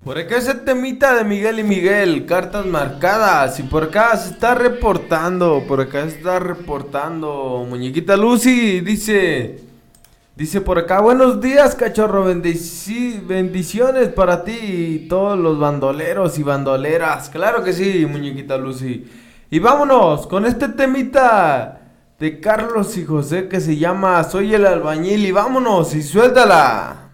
Por acá ese temita de Miguel y Miguel, cartas marcadas. Y por acá se está reportando, Muñequita Lucy, dice por acá, buenos días, cachorro, bendiciones para ti y todos los bandoleros y bandoleras. Claro que sí, Muñequita Lucy. Y vámonos con este temita de Carlos y José que se llama Soy el albañil y vámonos y suéltala.